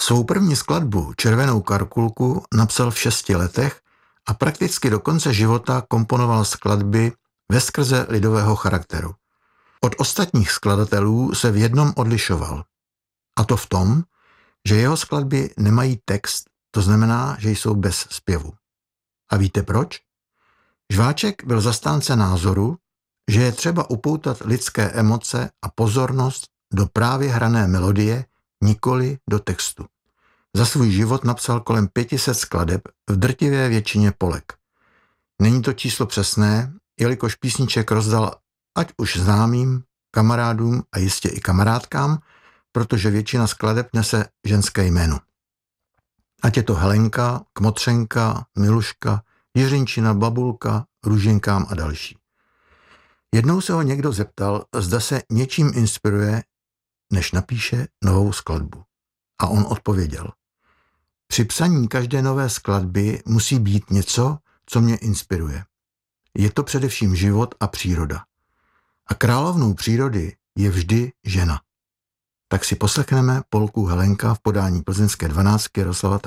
Svou první skladbu Červenou karkulku napsal v 6 letech a prakticky do konce života komponoval skladby veskrze lidového charakteru. Od ostatních skladatelů se v jednom odlišoval. A to v tom, že jeho skladby nemají text, to znamená, že jsou bez zpěvu. A víte proč? Žváček byl zastánce názoru, že je třeba upoutat lidské emoce a pozornost do právě hrané melodie, nikoli do textu. Za svůj život napsal kolem 500 skladeb v drtivé většině polek. Není to číslo přesné, jelikož písniček rozdal ať už známým, kamarádům a jistě i kamarádkám, protože většina skladeb nese ženské jméno. Ať je to Helenka, Kmotřenka, Miluška, Jiřinčina, Babulka, Růženkám a další. Jednou se ho někdo zeptal, zda se něčím inspiruje, než napíše novou skladbu. A on odpověděl: při psaní každé nové skladby musí být něco, co mě inspiruje. Je to především život a příroda. A královnou přírody je vždy žena. Tak si poslechneme polku Helenka v podání plzeňské 12 Jaroslava